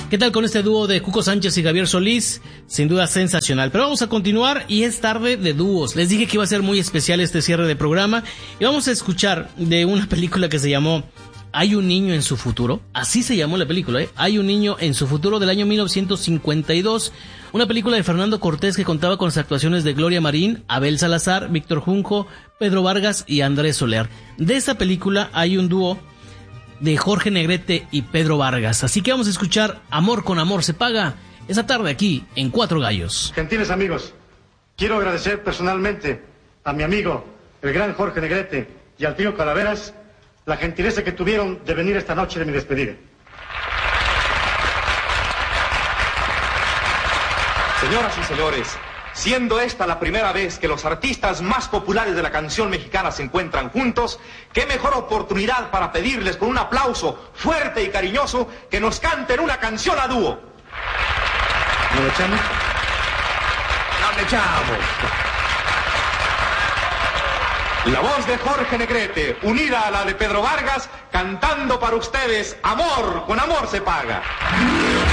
¿Qué tal con este dúo de Cuco Sánchez y Javier Solís? Sin duda sensacional. Pero vamos a continuar y es tarde de dúos. Les dije que iba a ser muy especial este cierre de programa y vamos a escuchar de una película que se llamó ¿Hay un niño en su futuro? Así se llamó la película, ¿eh? Hay un niño en su futuro, del año 1952. Una película de Fernando Cortés que contaba con las actuaciones de Gloria Marín, Abel Salazar, Víctor Junco, Pedro Vargas y Andrés Soler. De esta película hay un dúo de Jorge Negrete y Pedro Vargas. Así que vamos a escuchar Amor con Amor se paga esa tarde aquí en Cuatro Gallos. Gentiles amigos, quiero agradecer personalmente a mi amigo, el gran Jorge Negrete, y al tío Calaveras, la gentileza que tuvieron de venir esta noche de mi despedida. Señoras y señores, siendo esta la primera vez que los artistas más populares de la canción mexicana se encuentran juntos, qué mejor oportunidad para pedirles con un aplauso fuerte y cariñoso que nos canten una canción a dúo. ¿No lo echamos? ¡No le echamos! La voz de Jorge Negrete, unida a la de Pedro Vargas, cantando para ustedes Amor, con amor se paga.